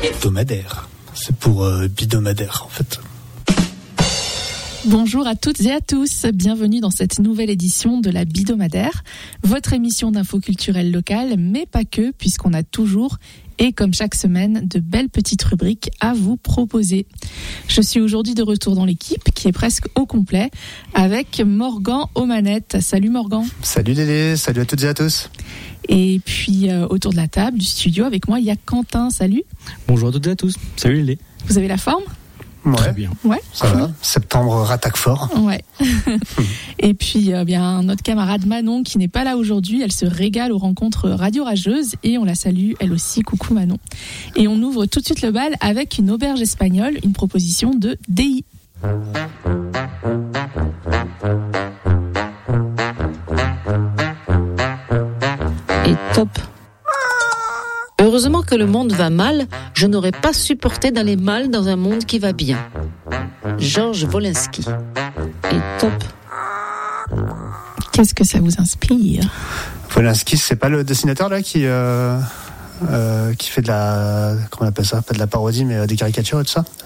Hebdomadaire. C'est pour bidomadaire en fait. Bonjour à toutes et à tous, bienvenue dans cette nouvelle édition de la Bidomadaire, votre émission d'info culturelle locale, mais pas que, puisqu'on a toujours, et comme chaque semaine, de belles petites rubriques à vous proposer. Je suis aujourd'hui de retour dans l'équipe, qui est presque au complet, avec Morgan aux manettes. Salut Morgan. Salut Dédé, salut à toutes et à tous. Et puis autour de la table du studio, avec moi, il y a Quentin. Salut. Bonjour à toutes et à tous. Salut Lélé. Vous avez la forme ? Ouais, très bien. Ouais, ça va. Septembre rattaque fort. Ouais. Et puis bien notre camarade Manon qui n'est pas là aujourd'hui, elle se régale aux rencontres Radio Rageuses et on la salue elle aussi. Coucou Manon. Et on ouvre tout de suite le bal avec une auberge espagnole, une proposition de DI. Et top. Heureusement que le monde va mal, je n'aurais pas supporté d'aller mal dans un monde qui va bien. Georges Wolinski. Et top. Qu'est-ce que ça vous inspire ? Wolinski, c'est pas le dessinateur là qui fait de la, comment on appelle ça, pas de la parodie mais des caricatures et tout ça.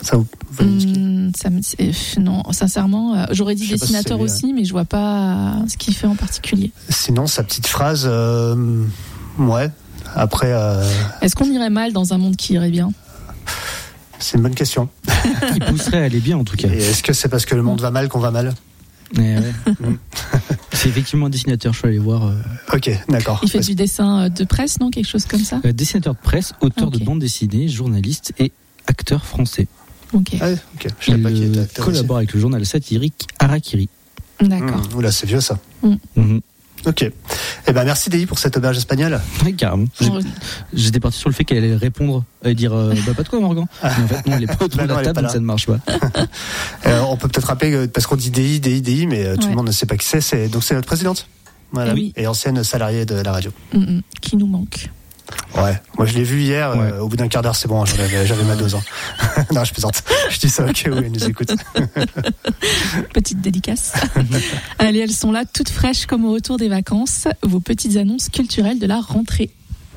Non, sincèrement, j'aurais dit dessinateur aussi, mais je vois pas ce qu'il fait en particulier. Sinon, sa petite phrase, ouais. Après, est-ce qu'on irait mal dans un monde qui irait bien ? C'est une bonne question. Qui pousserait à aller bien en tout cas. Et est-ce que c'est parce que le monde va mal qu'on va mal ? Ouais. C'est effectivement un dessinateur, je suis allé voir. Ok, d'accord. Il fait du dessin de presse, non ? Quelque chose comme ça ? Dessinateur de presse, auteur de bande dessinée, journaliste et acteur français. Ok. Ah, ok. Je savais pas qu'il était acteur. Collabore avec le journal satirique Harakiri. D'accord. Oula, c'est vieux ça. Ok. Eh ben merci Déi pour cette auberge espagnole. Oui, carrément. J'étais parti sur le fait qu'elle allait répondre et dire pas de quoi Morgan. Mais en fait non, elle est pas autour de la table donc ça ne marche pas. On peut peut-être rappeler parce qu'on dit Déi, mais tout le monde ne sait pas qui c'est. Donc c'est notre présidente. Voilà. Et ancienne salariée de la radio. Qui nous manque. Ouais, moi je l'ai vu hier, au bout d'un quart d'heure c'est bon, j'avais ma dose. Non, je plaisante, je dis ça au cas où elle nous écoute. Petite dédicace. Allez, elles sont là, toutes fraîches comme au retour des vacances, vos petites annonces culturelles de la rentrée.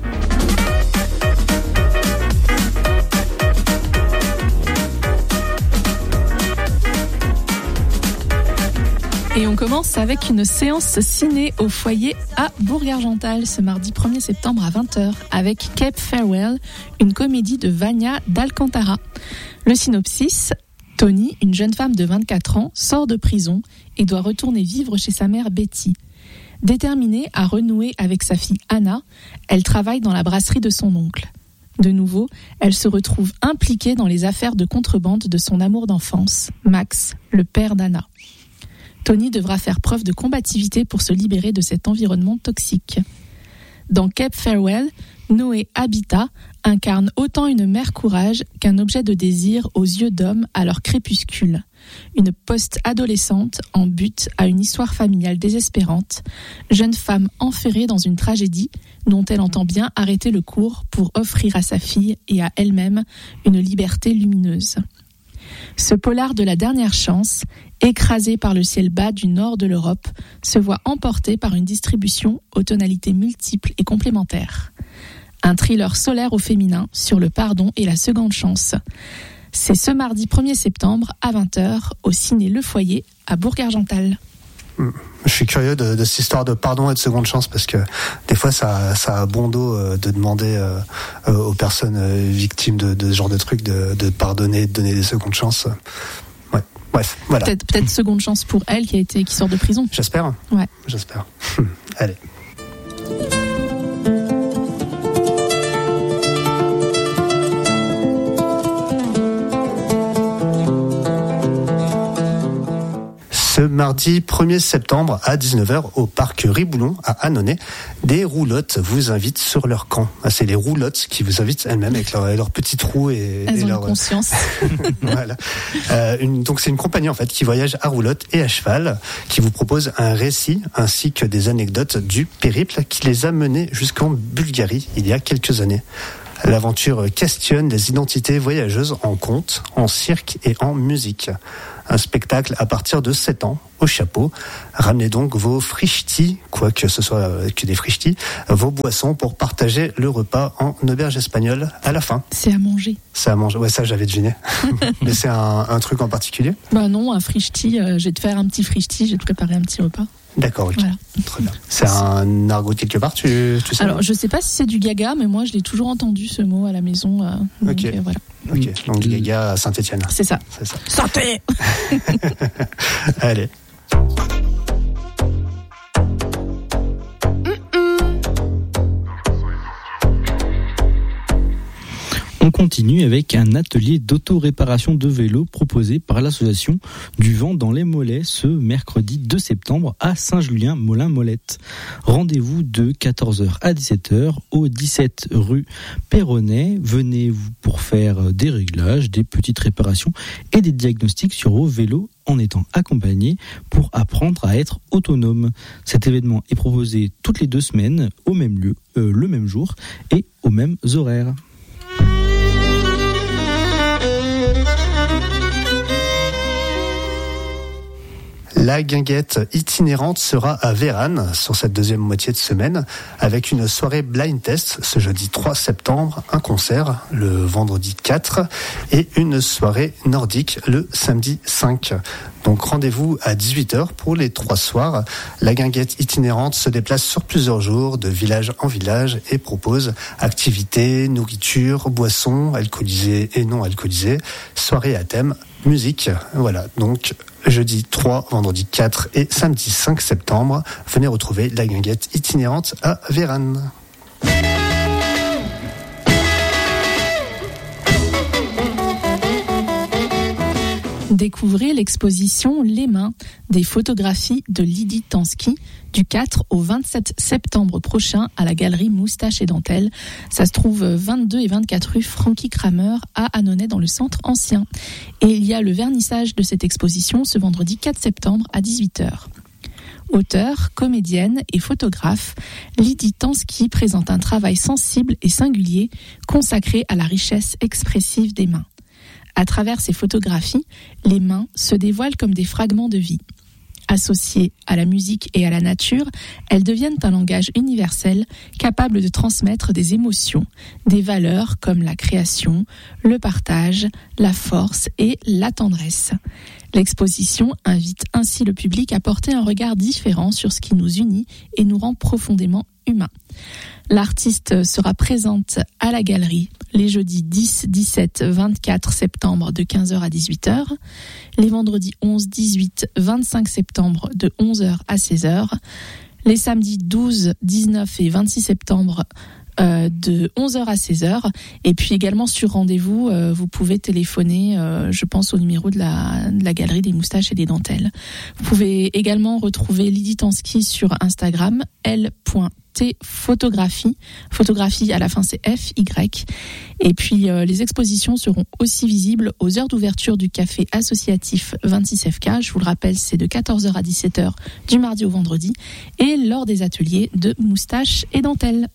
Et on commence avec une séance ciné au foyer à Bourg-Argental ce mardi 1er septembre à 20h avec Cape Farewell, une comédie de Vania d'Alcantara. Le synopsis, Tony, une jeune femme de 24 ans, sort de prison et doit retourner vivre chez sa mère Betty. Déterminée à renouer avec sa fille Anna, elle travaille dans la brasserie de son oncle. De nouveau, elle se retrouve impliquée dans les affaires de contrebande de son amour d'enfance, Max, le père d'Anna. Tony devra faire preuve de combativité pour se libérer de cet environnement toxique. Dans Cape Farewell, Noé Habitat incarne autant une mère courage qu'un objet de désir aux yeux d'homme à leur crépuscule. Une post-adolescente en butte à une histoire familiale désespérante, jeune femme enferrée dans une tragédie dont elle entend bien arrêter le cours pour offrir à sa fille et à elle-même une liberté lumineuse. Ce polar de la dernière chance, écrasé par le ciel bas du nord de l'Europe, se voit emporté par une distribution aux tonalités multiples et complémentaires. Un thriller solaire au féminin sur le pardon et la seconde chance. C'est ce mardi 1er septembre à 20h au ciné Le Foyer à Bourg-Argental. Je suis curieux de cette histoire de pardon et de seconde chance parce que des fois ça a bon dos de demander aux personnes victimes de ce genre de trucs de pardonner, de donner des secondes chances. Ouais, bref, voilà. Peut-être seconde chance pour elle qui sort de prison. J'espère. Ouais. J'espère. Allez. Ce mardi 1er septembre à 19h au parc Riboulon à Annonay, des roulottes vous invitent sur leur camp. C'est les roulottes qui vous invitent elles-mêmes avec leurs petits trous et leur conscience. Voilà. Donc c'est une compagnie en fait qui voyage à roulotte et à cheval, qui vous propose un récit ainsi que des anecdotes du périple qui les a menés jusqu'en Bulgarie il y a quelques années. L'aventure questionne les identités voyageuses en conte, en cirque et en musique. Un spectacle à partir de 7 ans, au chapeau. Ramenez donc vos frichtis, quoi que ce soit que des frichtis, vos boissons pour partager le repas en auberge espagnole à la fin. C'est à manger. C'est à manger, ouais, ça j'avais deviné. Mais c'est un truc en particulier? Bah non, un frichti, je vais te faire un petit frichti, je vais te préparer un petit repas. D'accord, ok. Voilà. Très bien. C'est un argot de quelque part, tu sais? Alors, je sais pas si c'est du gaga, mais moi, je l'ai toujours entendu, ce mot, à la maison. Donc, ok. Voilà. Ok, donc du gaga à Saint-Étienne. C'est ça. Santé. Allez. On continue avec un atelier d'auto-réparation de vélo proposé par l'association du Vent dans les Mollets ce mercredi 2 septembre à Saint-Julien-Molin-Molette. Rendez-vous de 14h à 17h au 17 rue Perronnet. Venez-vous pour faire des réglages, des petites réparations et des diagnostics sur vos vélos en étant accompagné pour apprendre à être autonome. Cet événement est proposé toutes les 2 semaines au même lieu, le même jour et aux mêmes horaires. La guinguette itinérante sera à Vérane sur cette deuxième moitié de semaine avec une soirée blind test ce jeudi 3 septembre, un concert le vendredi 4 et une soirée nordique le samedi 5. Donc rendez-vous à 18h pour les 3 soirs. La guinguette itinérante se déplace sur plusieurs jours de village en village et propose activités, nourriture, boissons, alcoolisées et non alcoolisées, soirée à thème, musique. Voilà, donc jeudi 3, vendredi 4 et samedi 5 septembre, venez retrouver la guinguette itinérante à Vérane. Découvrez l'exposition Les Mains, des photographies de Lydie Tansky du 4 au 27 septembre prochain à la galerie Moustache et Dentelle. Ça se trouve 22 et 24 rue Francky Kramer à Annonay dans le centre ancien. Et il y a le vernissage de cette exposition ce vendredi 4 septembre à 18h. Auteure, comédienne et photographe, Lydie Tansky présente un travail sensible et singulier consacré à la richesse expressive des mains. À travers ces photographies, les mains se dévoilent comme des fragments de vie. Associées à la musique et à la nature, elles deviennent un langage universel capable de transmettre des émotions, des valeurs comme la création, le partage, la force et la tendresse. L'exposition invite ainsi le public à porter un regard différent sur ce qui nous unit et nous rend profondément humains. L'artiste sera présente à la galerie les jeudis 10, 17, 24 septembre de 15h à 18h, les vendredis 11, 18, 25 septembre de 11h à 16h, les samedis 12, 19 et 26 septembre de 11h à 16h, et puis également sur rendez-vous, vous pouvez téléphoner, je pense au numéro de la galerie des Moustaches et des Dentelles. Vous pouvez également retrouver Lydie Tansky sur Instagram, l.tphotographie, photographie à la fin c'est FY, et puis les expositions seront aussi visibles aux heures d'ouverture du café associatif 26FK, je vous le rappelle c'est de 14h à 17h du mardi au vendredi, et lors des ateliers de Moustaches et Dentelles.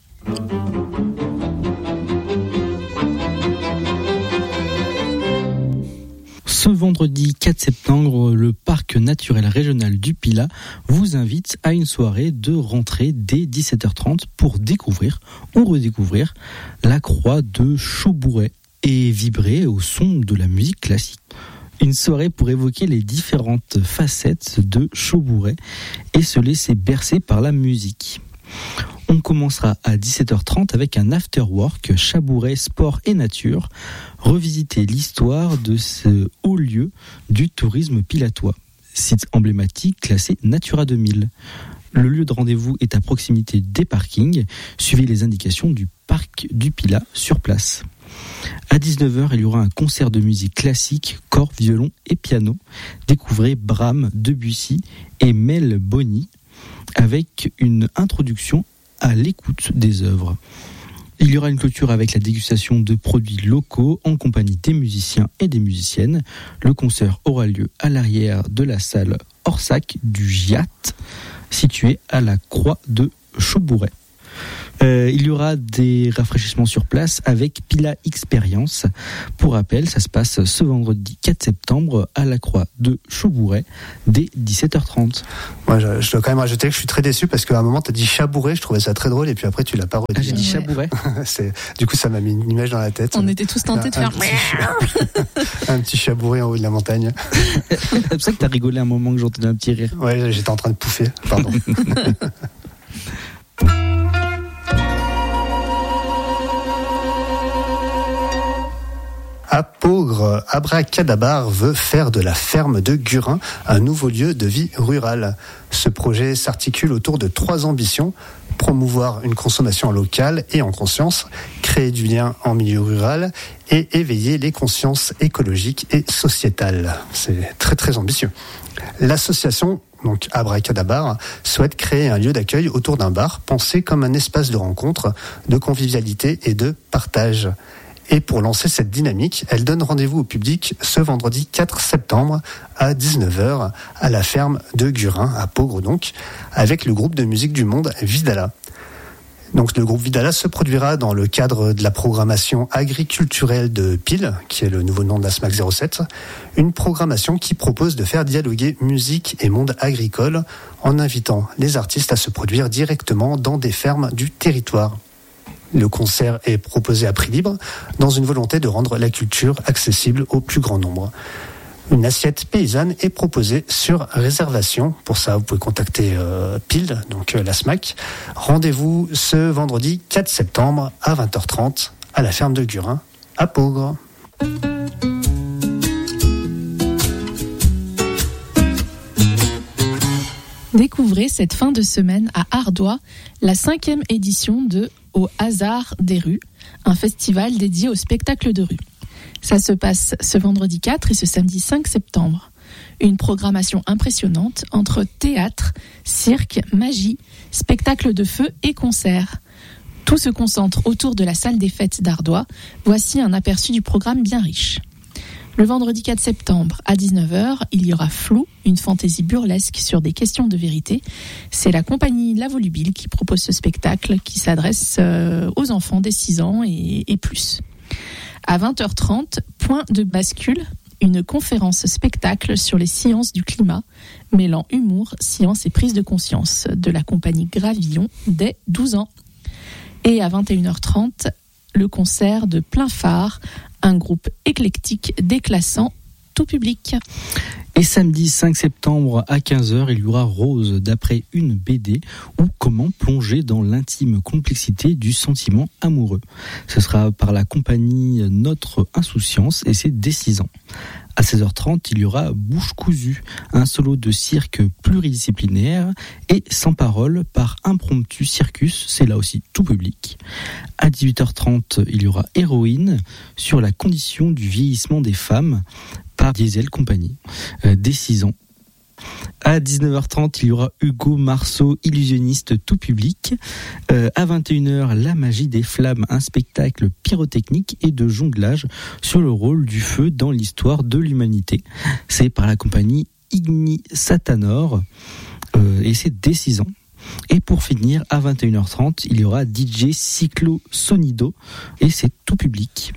Ce vendredi 4 septembre, le parc naturel régional du Pilat vous invite à une soirée de rentrée dès 17h30 pour découvrir ou redécouvrir la croix de Chaubouret et vibrer au son de la musique classique. Une soirée pour évoquer les différentes facettes de Chaubouret et se laisser bercer par la musique. On commencera à 17h30 avec un after-work Chaubouret Sport et Nature, revisiter l'histoire de ce haut lieu du tourisme pilatois, site emblématique classé Natura 2000. Le lieu de rendez-vous est à proximité des parkings, suivez les indications du parc du Pilat sur place. À 19h, il y aura un concert de musique classique, cor, violon et piano. Découvrez Brahms, Debussy et Mel Bonny avec une introduction à l'écoute des œuvres. Il y aura une clôture avec la dégustation de produits locaux en compagnie des musiciens et des musiciennes. Le concert aura lieu à l'arrière de la salle Orsac du GIAT, située à la Croix de Chaubouret. Il y aura des rafraîchissements sur place avec Pila Experience. Pour rappel, ça se passe ce vendredi 4 septembre à la Croix de Chaubouret dès 17h30. Moi, je dois quand même rajouter que je suis très déçu parce qu'à un moment, tu as dit Chabouret, je trouvais ça très drôle, et puis après, tu l'as pas redit. Ah, j'ai dit Chabouret. Du coup, ça m'a mis une image dans la tête. On était tous tentés de faire un petit Chabouret en haut de la montagne. C'est pour ça que tu as rigolé un moment que j'entendais un petit rire. Ouais, j'étais en train de pouffer, pardon. À Peaugres, Abracadabar veut faire de la ferme de Gurin un nouveau lieu de vie rurale. Ce projet s'articule autour de 3 ambitions: promouvoir une consommation locale et en conscience, créer du lien en milieu rural et éveiller les consciences écologiques et sociétales. C'est très très ambitieux. L'association, donc Abracadabar, souhaite créer un lieu d'accueil autour d'un bar pensé comme un espace de rencontre, de convivialité et de partage. Et pour lancer cette dynamique, elle donne rendez-vous au public ce vendredi 4 septembre à 19h à la ferme de Gurin, à Peaugres donc, avec le groupe de musique du monde Vidala. Donc le groupe Vidala se produira dans le cadre de la programmation agriculturelle de Pile, qui est le nouveau nom de la SMAC 07, une programmation qui propose de faire dialoguer musique et monde agricole en invitant les artistes à se produire directement dans des fermes du territoire. Le concert est proposé à prix libre dans une volonté de rendre la culture accessible au plus grand nombre. Une assiette paysanne est proposée sur réservation. Pour ça, vous pouvez contacter Pile, donc la SMAC. Rendez-vous ce vendredi 4 septembre à 20h30 à la ferme de Gurin, à Peaugres. Découvrez cette fin de semaine à Ardoix la 5e édition de Au hasard des rues, un festival dédié au spectacle de rue. Ça se passe ce vendredi 4 et ce samedi 5 septembre. Une programmation impressionnante entre théâtre, cirque, magie, spectacle de feu et concerts. Tout se concentre autour de la salle des fêtes d'Ardoix. Voici un aperçu du programme bien riche. Le vendredi 4 septembre à 19h, il y aura Flou, une fantaisie burlesque sur des questions de vérité. C'est la compagnie La Volubile qui propose ce spectacle qui s'adresse aux enfants dès 6 ans et plus. À 20h30, point de bascule, une conférence spectacle sur les sciences du climat, mêlant humour, science et prise de conscience, de la compagnie Gravillon dès 12 ans. Et à 21h30, le concert de Plein Phare, un groupe éclectique déclassant tout public. Et samedi 5 septembre à 15h, il y aura Rose, d'après une BD, ou comment plonger dans l'intime complexité du sentiment amoureux. Ce sera par la compagnie Notre Insouciance et c'est dès 6 ans. À 16h30, il y aura Bouche cousue, un solo de cirque pluridisciplinaire et sans parole par Impromptu Circus, c'est là aussi tout public. À 18h30, il y aura Héroïne sur la condition du vieillissement des femmes par Diesel Compagnie, dès 6 ans. À 19h30, il y aura Hugo Marceau, illusionniste tout public. À 21h, La magie des flammes, un spectacle pyrotechnique et de jonglage sur le rôle du feu dans l'histoire de l'humanité. C'est par la compagnie Igni Satanor et c'est dès 6 ans. Et pour finir, à 21h30, il y aura DJ Cyclo Sonido et c'est tout public.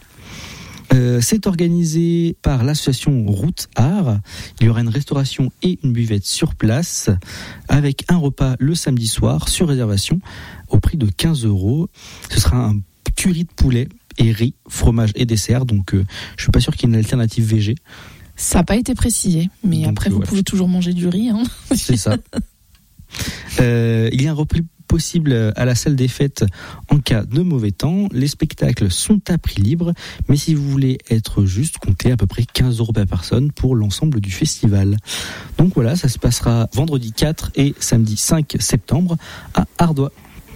C'est organisé par l'association Route Art. Il y aura une restauration et une buvette sur place avec un repas le samedi soir sur réservation au prix de 15 €. Ce sera un curry de poulet et riz, fromage et dessert. Donc je suis pas sûr qu'il y ait une alternative végé. Ça n'a pas été précisé, mais donc, après vous pouvez toujours manger du riz. Hein. C'est ça. Il y a un repris possible à la salle des fêtes en cas de mauvais temps. Les spectacles sont à prix libre, mais si vous voulez être juste, comptez à peu près 15 € par personne pour l'ensemble du festival. Donc voilà, ça se passera vendredi 4 et samedi 5 septembre à Ardoix.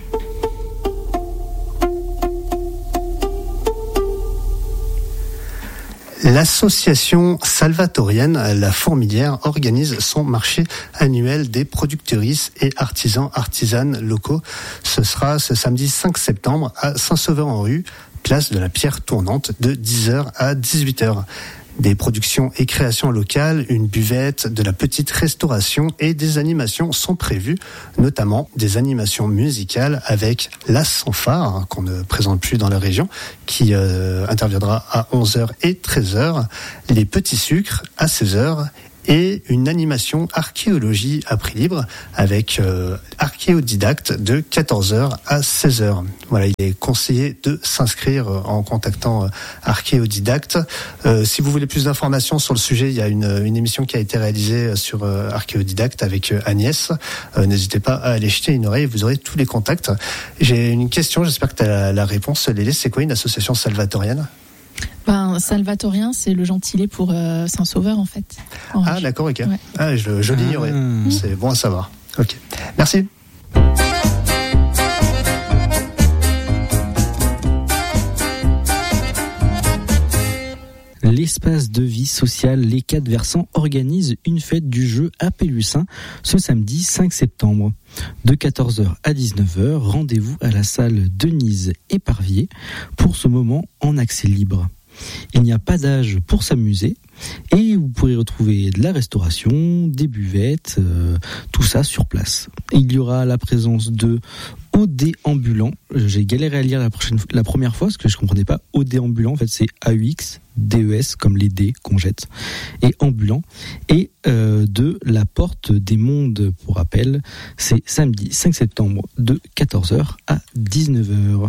L'association salvatorienne La Fourmilière organise son marché annuel des productrices et artisanes locaux. Ce sera ce samedi 5 septembre à Saint-Sauveur-en-Rue, place de la Pierre Tournante, de 10h à 18h. Des productions et créations locales, une buvette, de la petite restauration et des animations sont prévues, notamment des animations musicales avec l'As sans phare, qu'on ne présente plus dans la région, qui interviendra à 11h et 13h, les petits sucres à 16h, et une animation archéologie à prix libre avec archéodidacte de 14h à 16h. Voilà, il est conseillé de s'inscrire en contactant archéodidacte. Si vous voulez plus d'informations sur le sujet, il y a une émission qui a été réalisée sur archéodidacte avec Agnès. N'hésitez pas à aller jeter une oreille, vous aurez tous les contacts. J'ai une question, j'espère que tu as la réponse. Lélie, c'est quoi une association salvatorienne ? Salvatorien, c'est le gentilé pour Saint-Sauveur, en fait. Ah, d'accord, ok. Ouais. Ah, je l'ignorais. C'est bon à savoir. Ok. Merci. L'espace de vie sociale Les 4 Versants organise une fête du jeu à Pélussin ce samedi 5 septembre. De 14h à 19h, rendez-vous à la salle Denise Éparvier pour ce moment en accès libre. Il n'y a pas d'âge pour s'amuser et vous pourrez retrouver de la restauration, des buvettes, tout ça sur place. Il y aura la présence de OD ambulant. J'ai galéré à lire la première fois parce que je comprenais pas OD ambulant. En fait, c'est AUX, DES comme les dés qu'on jette et ambulant. Et de la porte des mondes, pour rappel, c'est samedi 5 septembre de 14h à 19h.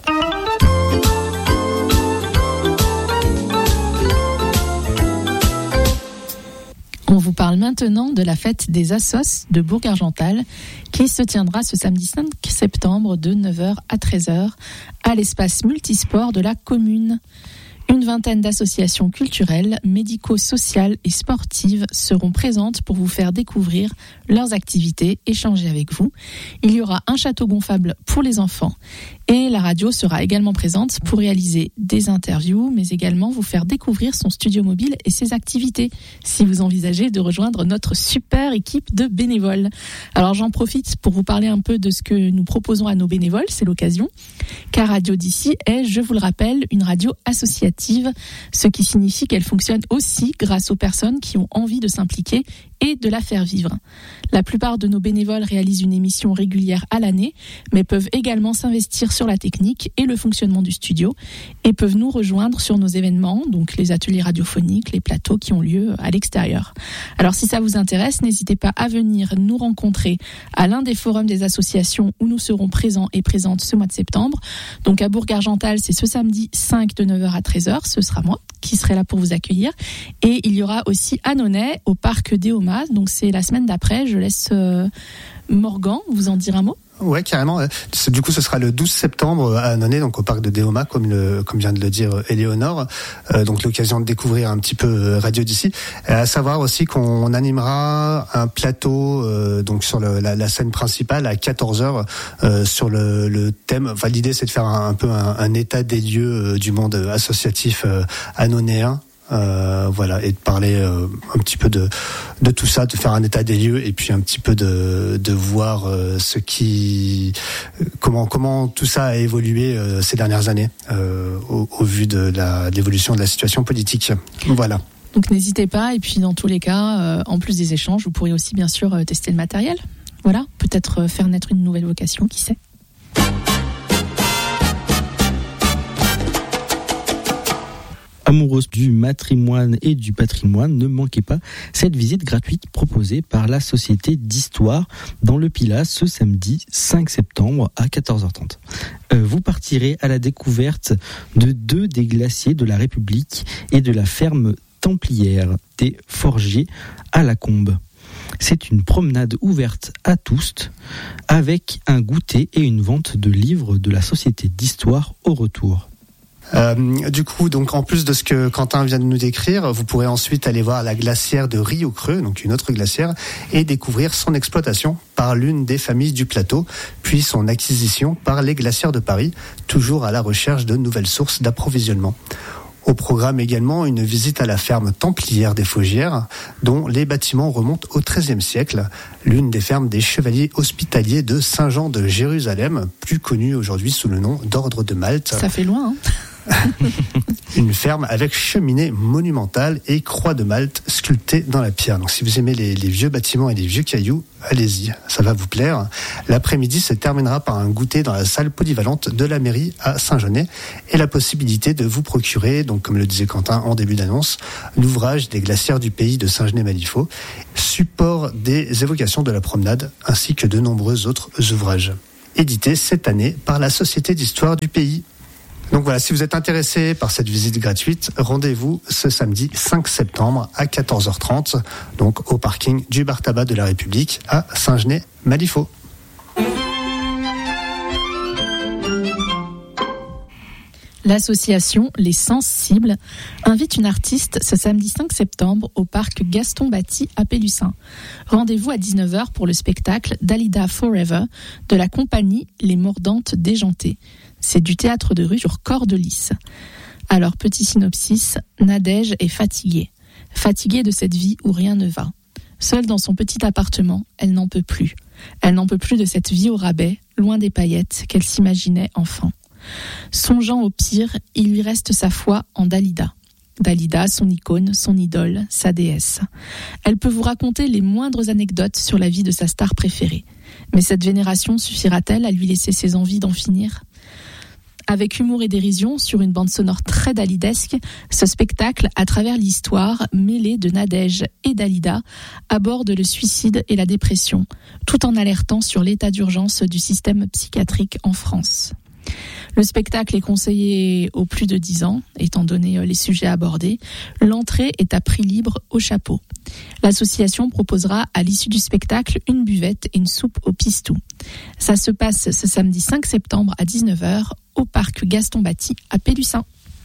On vous parle maintenant de la fête des Assos de Bourg-Argental qui se tiendra ce samedi 5 septembre de 9h à 13h à l'espace multisport de la commune. Une vingtaine d'associations culturelles, médico-sociales et sportives seront présentes pour vous faire découvrir leurs activités, échanger avec vous. Il y aura un château gonflable pour les enfants et la radio sera également présente pour réaliser des interviews, mais également vous faire découvrir son studio mobile et ses activités, si vous envisagez de rejoindre notre super équipe de bénévoles. Alors j'en profite pour vous parler un peu de ce que nous proposons à nos bénévoles, c'est l'occasion, car Radio d'ici est, je vous le rappelle, une radio associative, ce qui signifie qu'elle fonctionne aussi grâce aux personnes qui ont envie de s'impliquer et de la faire vivre. La plupart de nos bénévoles réalisent une émission régulière à l'année, mais peuvent également s'investir sur la technique et le fonctionnement du studio et peuvent nous rejoindre sur nos événements, donc les ateliers radiophoniques, les plateaux qui ont lieu à l'extérieur. Alors si ça vous intéresse, n'hésitez pas à venir nous rencontrer à l'un des forums des associations où nous serons présents et présentes ce mois de septembre. Donc à Bourg-Argental, c'est ce samedi 5 de 9h à 13h, ce sera moi qui serai là pour vous accueillir. Et il y aura aussi à Nonay, au parc Déomas, donc c'est la semaine d'après. Je laisse Morgan vous en dire un mot. Ouais, carrément. Du coup, ce sera le 12 septembre à Nonay, donc au parc de Déoma, comme vient de le dire Éléonore. Donc l'occasion de découvrir un petit peu Radio d'ici. À savoir aussi qu'on animera un plateau donc sur la scène principale à 14h sur le thème. Enfin, l'idée c'est de faire un peu un état des lieux du monde associatif anonéen. Voilà, et de parler un petit peu de tout ça, de faire un état des lieux et puis un petit peu de voir comment tout ça a évolué ces dernières années au vu de l'évolution de la situation politique. Voilà. Donc n'hésitez pas, et puis dans tous les cas, en plus des échanges, vous pourrez aussi bien sûr tester le matériel. Voilà, peut-être faire naître une nouvelle vocation, qui sait. Amoureuse du matrimoine et du patrimoine, ne manquez pas cette visite gratuite proposée par la Société d'Histoire dans le Pilat ce samedi 5 septembre à 14h30. Vous partirez à la découverte de 2 des glaciers de la République et de la ferme templière des Forgiers à la Combe. C'est une promenade ouverte à tous avec un goûter et une vente de livres de la Société d'Histoire au retour. Du coup, donc en plus de ce que Quentin vient de nous décrire, vous pourrez ensuite aller voir la glacière de Rio-Creux, donc une autre glacière, et découvrir son exploitation par l'une des familles du plateau, puis son acquisition par les glacières de Paris, toujours à la recherche de nouvelles sources d'approvisionnement. Au programme également une visite à la ferme templière des Faugières, dont les bâtiments remontent au XIIIe siècle, l'une des fermes des chevaliers hospitaliers de Saint-Jean de Jérusalem, plus connue aujourd'hui sous le nom d'Ordre de Malte. Ça fait loin, hein. Une ferme avec cheminée monumentale et croix de Malte sculptée dans la pierre. Donc si vous aimez les vieux bâtiments et les vieux cailloux, allez-y, ça va vous plaire. L'après-midi se terminera par un goûter dans la salle polyvalente de la mairie à Saint-Genès et la possibilité de vous procurer, donc comme le disait Quentin en début d'annonce, l'ouvrage des glacières du pays de Saint-Genès-Malifaux, support des évocations de la promenade, ainsi que de nombreux autres ouvrages, édités cette année par la Société d'histoire du pays. Donc voilà, si vous êtes intéressé par cette visite gratuite, rendez-vous ce samedi 5 septembre à 14h30, donc au parking du bar tabac de la République à Saint-Genès-Malifaux. L'association Les Sensibles invite une artiste ce samedi 5 septembre au parc Gaston Batty à Pélussin. Rendez-vous à 19h pour le spectacle Dalida Forever de la compagnie Les Mordantes Déjantées. C'est du théâtre de rue sur corde lisse. Alors, petit synopsis, Nadège est fatiguée. Fatiguée de cette vie où rien ne va. Seule dans son petit appartement, elle n'en peut plus. Elle n'en peut plus de cette vie au rabais, loin des paillettes qu'elle s'imaginait enfant. Songeant au pire, il lui reste sa foi en Dalida. Dalida, son icône, son idole, sa déesse. Elle peut vous raconter les moindres anecdotes sur la vie de sa star préférée. Mais cette vénération suffira-t-elle à lui laisser ses envies d'en finir ? Avec humour et dérision, sur une bande sonore très dalidesque, ce spectacle, à travers l'histoire mêlée de Nadège et Dalida, aborde le suicide et la dépression, tout en alertant sur l'état d'urgence du système psychiatrique en France. Le spectacle est conseillé aux plus de 10 ans, étant donné les sujets abordés. L'entrée est à prix libre au chapeau. L'association proposera à l'issue du spectacle une buvette et une soupe au pistou. Ça se passe ce samedi 5 septembre à 19h au parc Gaston Batty à Pélussin.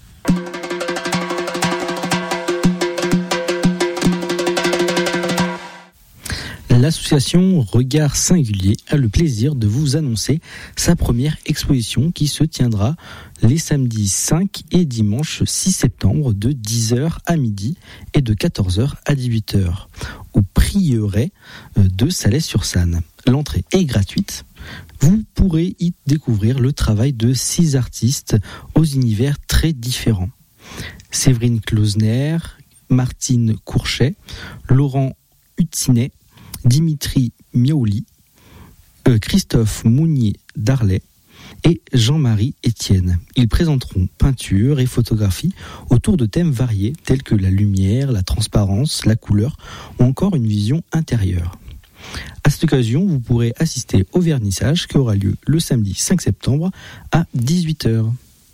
L'association Regard Singulier a le plaisir de vous annoncer sa première exposition qui se tiendra les samedis 5 et dimanche 6 septembre de 10h à midi et de 14h à 18h au prieuré de Salais-sur-Sanne. L'entrée est gratuite. Vous pourrez y découvrir le travail de 6 artistes aux univers très différents. Séverine Klausner, Martine Courchet, Laurent Hutinet, Dimitri Miaouli, Christophe Mounier-Darlet et Jean-Marie Etienne. Ils présenteront peinture et photographie autour de thèmes variés tels que la lumière, la transparence, la couleur ou encore une vision intérieure. À cette occasion, vous pourrez assister au vernissage qui aura lieu le samedi 5 septembre à 18h.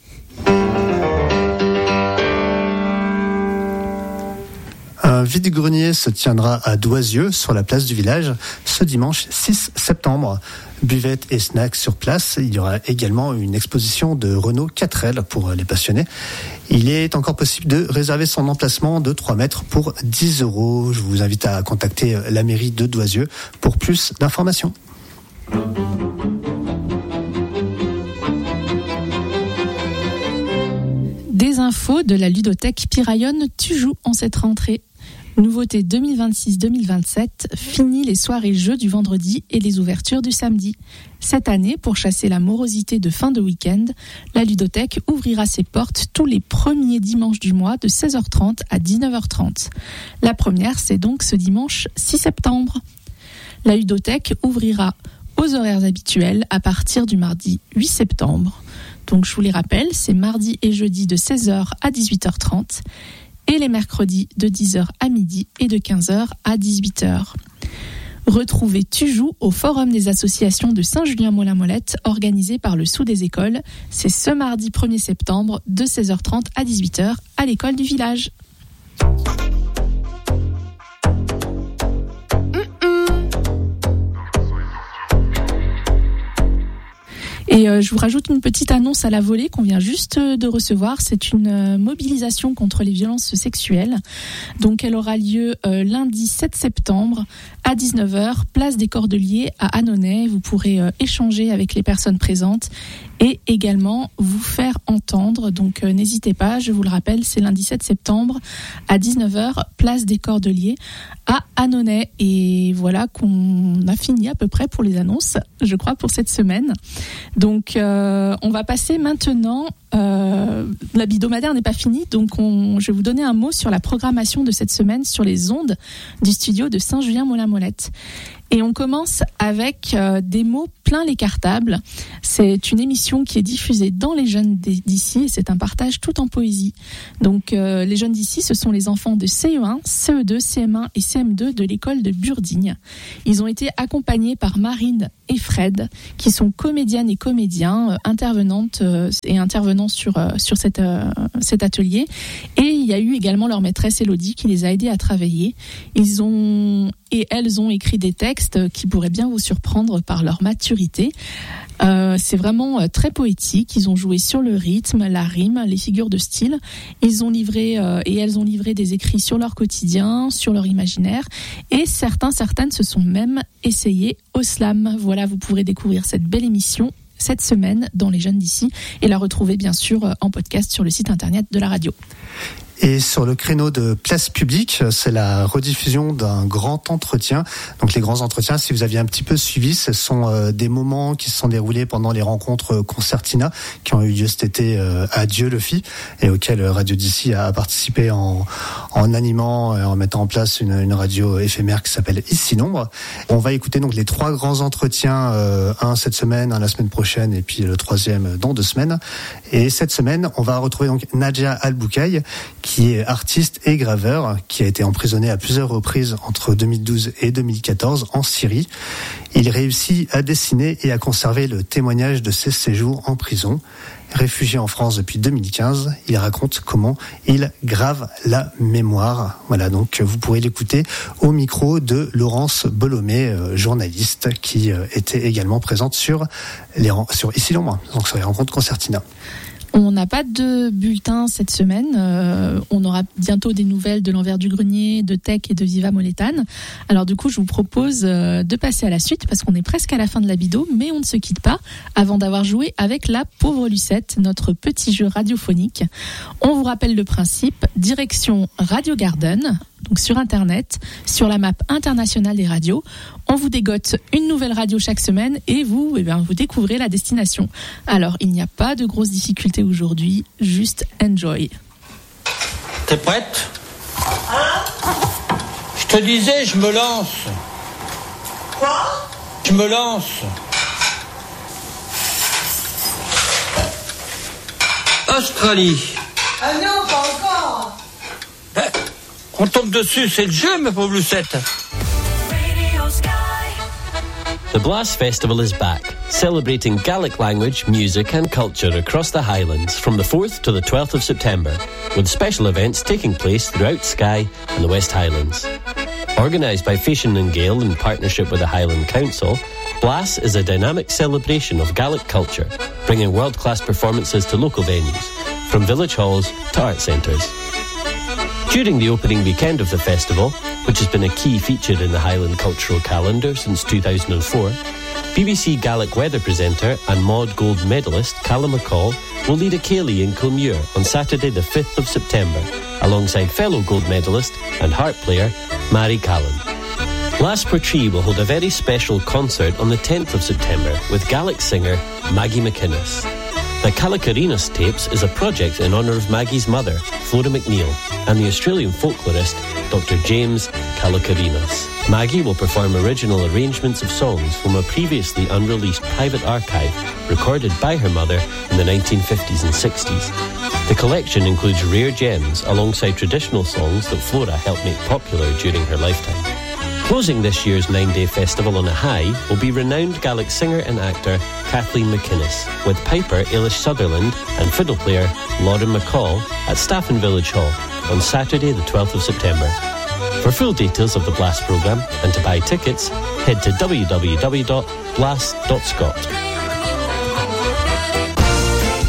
Un vide-grenier se tiendra à Doisieux, sur la place du village, ce dimanche 6 septembre. Buvette et snacks sur place. Il y aura également une exposition de Renault 4L pour les passionnés. Il est encore possible de réserver son emplacement de 3 mètres pour 10 €. Je vous invite à contacter la mairie de Doisieux pour plus d'informations. Des infos de la ludothèque Piraillonne Tujoux en cette rentrée. Nouveauté 2026-2027, fini les soirées jeux du vendredi et les ouvertures du samedi. Cette année, pour chasser la morosité de fin de week-end, la ludothèque ouvrira ses portes tous les premiers dimanches du mois de 16h30 à 19h30. La première, c'est donc ce dimanche 6 septembre. La ludothèque ouvrira aux horaires habituels à partir du mardi 8 septembre. Donc je vous les rappelle, c'est mardi et jeudi de 16h à 18h30 et les mercredis de 10h à midi et de 15h à 18h. Retrouvez Tujoux au Forum des associations de Saint-Julien-Molin-Molette organisé par le Sous des Écoles. C'est ce mardi 1er septembre de 16h30 à 18h à l'école du village. Et je vous rajoute une petite annonce à la volée qu'on vient juste de recevoir. C'est une mobilisation contre les violences sexuelles. Donc elle aura lieu lundi 7 septembre à 19h, place des Cordeliers à Annonay. Vous pourrez échanger avec les personnes présentes et également vous faire entendre. Donc n'hésitez pas, je vous le rappelle, c'est lundi 7 septembre à 19h, place des Cordeliers à Annonay. Et voilà qu'on a fini à peu près pour les annonces, je crois, pour cette semaine. Donc on va passer maintenant, la hebdomadaire n'est pas finie, donc je vais vous donner un mot sur la programmation de cette semaine sur les ondes du studio de Saint-Julien-Molin-Molette. Et on commence avec des mots plein les cartables. C'est une émission qui est diffusée dans les jeunes d'ici et c'est un partage tout en poésie. Donc les jeunes d'ici, ce sont les enfants de CE1, CE2, CM1 et CM2 de l'école de Burdigne. Ils ont été accompagnés par Marine et Fred, qui sont comédiennes et comédiens, intervenantes et intervenants sur cet atelier. Et il y a eu également leur maîtresse Elodie qui les a aidés à travailler. Elles ont écrit des textes qui pourraient bien vous surprendre par leur maturité. C'est vraiment très poétique. Ils ont joué sur le rythme, la rime, les figures de style. Elles ont livré des écrits sur leur quotidien, sur leur imaginaire. Et certaines se sont même essayées au slam. Voilà, vous pourrez découvrir cette belle émission cette semaine dans Les Jeunes d'ici et la retrouver bien sûr en podcast sur le site internet de la radio. Et sur le créneau de place publique, c'est la rediffusion d'un grand entretien. Donc les grands entretiens, si vous aviez un petit peu suivi, ce sont des moments qui se sont déroulés pendant les rencontres Concertina qui ont eu lieu cet été à Dieu-le-Fit et auxquelles Radio d'ici a participé en animant et en mettant en place une radio éphémère qui s'appelle Ici Nombre. On va écouter donc les 3 grands entretiens, un cette semaine, un la semaine prochaine et puis le 3e dans 2 semaines. Et cette semaine, on va retrouver donc Nadia Al-Boukaï, qui est artiste et graveur, qui a été emprisonné à plusieurs reprises entre 2012 et 2014 en Syrie. Il réussit à dessiner et à conserver le témoignage de ses séjours en prison. Réfugié en France depuis 2015, il raconte comment il grave la mémoire. Voilà, donc vous pourrez l'écouter au micro de Laurence Bolomé, journaliste, qui était également présente sur Ici Nombre, donc sur les rencontres Concertina. On n'a pas de bulletin cette semaine. On aura bientôt des nouvelles de l'Envers du Grenier, de Tech et de Viva Molétane. Alors du coup, je vous propose de passer à la suite parce qu'on est presque à la fin de la bido, mais on ne se quitte pas avant d'avoir joué avec la pauvre Lucette, notre petit jeu radiophonique. On vous rappelle le principe, direction Radio Garden, donc sur Internet, sur la map internationale des radios. On vous dégote une nouvelle radio chaque semaine et vous découvrez la destination. Alors, il n'y a pas de grosses difficultés aujourd'hui, juste enjoy. T'es prête ? Je te disais, je me lance. Quoi ? Je me lance. Australie. Ah non, pas encore. On tombe dessus, c'est le jeu, ma pauvre Lucette. The Blas Festival is back, celebrating Gaelic language, music and culture across the Highlands from the 4th to the 12th of September, with special events taking place throughout Skye and the West Highlands. Organised by Fashion and Gale in partnership with the Highland Council, Blas is a dynamic celebration of Gaelic culture, bringing world-class performances to local venues, from village halls to art centres. During the opening weekend of the festival, which has been a key feature in the Highland cultural calendar since 2004, BBC Gaelic weather presenter and Maud Gold medalist Callum McCall will lead a céilí in Kilmuir on Saturday the 5th of September, alongside fellow gold medalist and harp player Mary Callan. Las Portree will hold a very special concert on the 10th of September with Gaelic singer Maggie McInnes. The Calacarinas Tapes is a project in honour of Maggie's mother, Flora McNeil, and the Australian folklorist, Dr. James Calacarinas. Maggie will perform original arrangements of songs from a previously unreleased private archive recorded by her mother in the 1950s and 60s. The collection includes rare gems alongside traditional songs that Flora helped make popular during her lifetime. Closing this year's 9-day festival on a high will be renowned Gaelic singer and actor Kathleen McInnes, with piper Ailish Sutherland and fiddle player Lauren McCall at Staffin Village Hall on Saturday the 12th of September. For full details of the Blast programme and to buy tickets, head to www.blast.scot.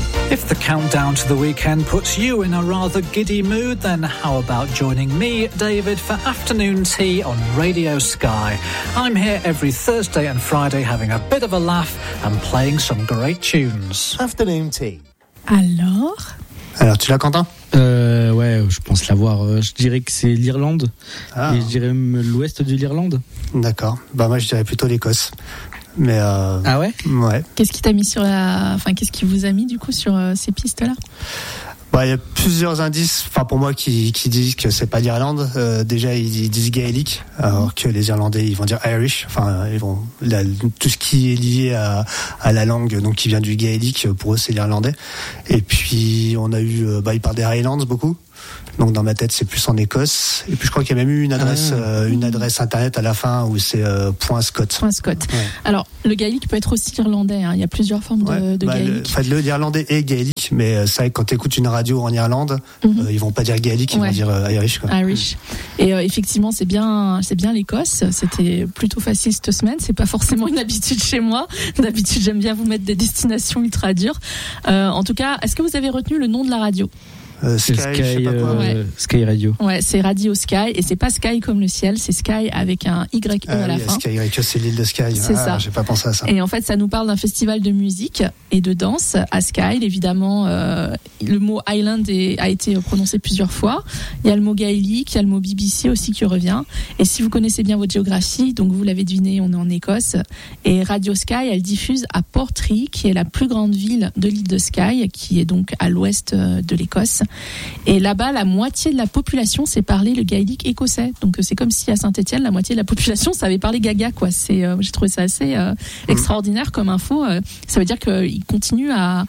If the countdown to the weekend puts you in a rather giddy mood, then how about joining me, David, for afternoon tea on Radio Sky? I'm here every Thursday and Friday having a bit of a laugh and playing some great tunes. Afternoon tea. Alors, tu l'as, Quentin ? Ouais, je pense l'avoir. Je dirais que c'est l'Irlande. Et je dirais même l'ouest de l'Irlande. D'accord. Bah, moi, je dirais plutôt l'Écosse. Mais ah ouais ? Ouais. Qu'est-ce qui t'a mis sur qu'est-ce qui vous a mis du coup sur ces pistes-là ? Bah, il y a plusieurs indices, pour moi, qui disent que c'est pas l'Irlande. Déjà, ils disent gaélique, alors que les Irlandais, ils vont dire Irish. Tout ce qui est lié à la langue, donc qui vient du gaélique, pour eux, c'est l'irlandais. Et puis, on a eu, ils parlent des Highlands beaucoup. Donc dans ma tête c'est plus en Écosse. Et puis je crois qu'il y a même eu une adresse internet à la fin où c'est .scot. .scot. Ouais. Alors le gaélique peut être aussi irlandais. Il y a plusieurs formes de gaélique. L'irlandais est gaélique, mais ça quand tu écoutes une radio en Irlande, ils vont pas dire gaélique, ils vont dire Irish. Quoi. Irish. Et effectivement c'est bien l'Écosse. C'était plutôt facile cette semaine. C'est pas forcément une habitude chez moi. D'habitude j'aime bien vous mettre des destinations ultra dures. En tout cas, est-ce que vous avez retenu le nom de la radio ? Sky, je sais pas quoi. Sky Radio. Ouais, c'est Radio Sky et c'est pas Sky comme le ciel, c'est Sky avec un YE à la fin. Sky, c'est l'île de Sky. C'est ça. J'ai pas pensé à ça. Et en fait, ça nous parle d'un festival de musique et de danse à Skye. Évidemment, le mot Island a été prononcé plusieurs fois. Il y a le mot gaélique, il y a le mot BBC aussi qui revient. Et si vous connaissez bien votre géographie, donc vous l'avez deviné, on est en Écosse. Et Radio Sky, elle diffuse à Portree, qui est la plus grande ville de l'île de Skye, qui est donc à l'ouest de l'Écosse. Et là-bas, la moitié de la population sait parler le gaélique écossais. Donc c'est comme si à Saint-Étienne, la moitié de la population savait parler gaga, quoi. J'ai trouvé ça assez extraordinaire comme info. Ça veut dire qu'ils continuent à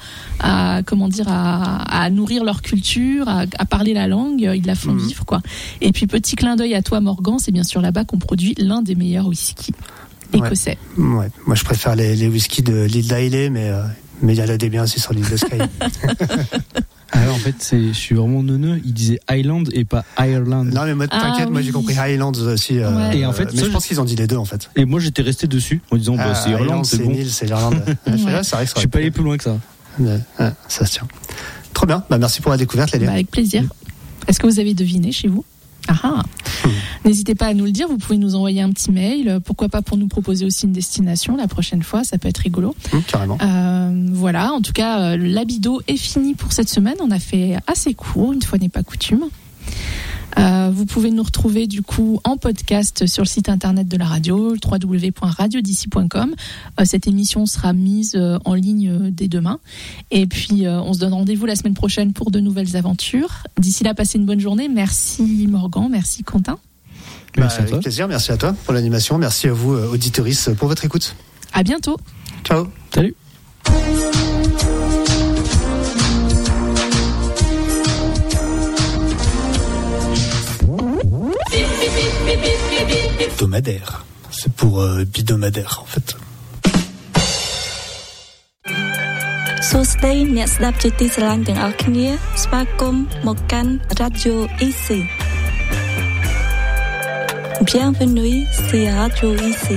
nourrir leur culture, à parler la langue, ils la font vivre, quoi. Et puis petit clin d'œil à toi, Morgan, c'est bien sûr là-bas qu'on produit l'un des meilleurs whisky écossais. Ouais. Moi, je préfère les whiskies de l'île d'Ailey, mais il y en a des biens aussi sur l'île de Skye. Alors en fait, je suis vraiment neuneux. Il disait Highland et pas Ireland. Non mais moi, t'inquiète, moi j'ai compris Highlands aussi. Et en fait, mais je pense qu'ils ont dit les deux en fait. Et moi j'étais resté dessus en disant c'est Irlande, c'est bon. Nil, c'est l'Irlande. C'est vrai que je suis pas allé plus loin que ça. Ça se tient. Trop bien. Merci pour la découverte, Lélia. Avec plaisir. Est-ce que vous avez deviné chez vous ? N'hésitez pas à nous le dire, vous pouvez nous envoyer un petit mail, pourquoi pas pour nous proposer aussi une destination la prochaine fois, ça peut être rigolo. Carrément. Voilà, en tout cas, l'Abido est fini pour cette semaine, on a fait assez court, une fois n'est pas coutume. Vous pouvez nous retrouver du coup en podcast sur le site internet de la radio, www.radiodici.com. Cette émission sera mise en ligne dès demain. Et puis on se donne rendez-vous la semaine prochaine pour de nouvelles aventures. D'ici là, passez une bonne journée. Merci Morgan, merci Quentin. Merci à toi. Avec plaisir, merci à toi pour l'animation. Merci à vous, auditoristes, pour votre écoute. À bientôt. Ciao. Salut. Hebdomadaire. C'est pour bidomadaire en fait. សួស្តីអ្នកស្ដាប់ជាទីស្រឡាញ់ទាំងអស់គ្នាស្វាគមន៍មកកាន់ Radio Easy Bienvenue sur Radio Easy